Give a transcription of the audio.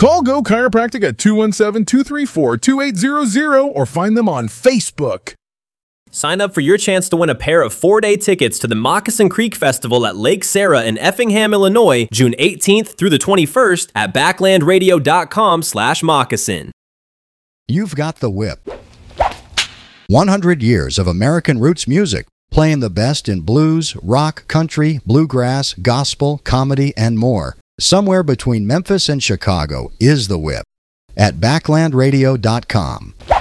Call Go Chiropractic at 217-234-2800 or find them on Facebook. Sign up for your chance to win a pair of 4-day tickets to the Moccasin Creek Festival at Lake Sarah in Effingham, Illinois, June 18th through the 21st at backlandradio.com/moccasin. You've got the whip. 100 years of American roots music, playing the best in blues, rock, country, bluegrass, gospel, comedy, and more. Somewhere between Memphis and Chicago is the whip at backlandradio.com.